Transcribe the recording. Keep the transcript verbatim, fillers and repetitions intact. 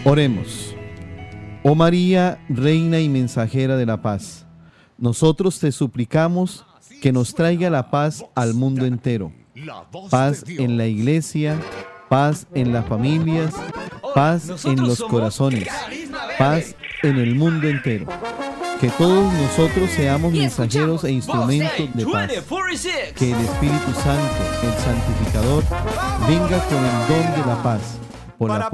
Oremos. Oh María, Reina y Mensajera de la Paz, nosotros te suplicamos que nos traiga la paz al mundo entero. Paz en la Iglesia, paz en las familias, paz en los corazones, paz en el mundo entero. Que todos nosotros seamos mensajeros e instrumentos de paz. Que el Espíritu Santo, el Santificador, venga con el don de la paz, por la